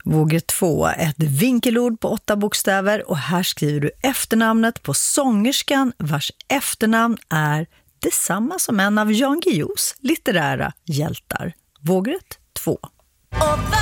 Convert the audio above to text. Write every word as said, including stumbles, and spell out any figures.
Vågrätt två, ett vinkelord på åtta bokstäver, och här skriver du efternamnet på sångerskan vars efternamn är detsamma som en av Jan Guillous litterära hjältar. Vågrätt två.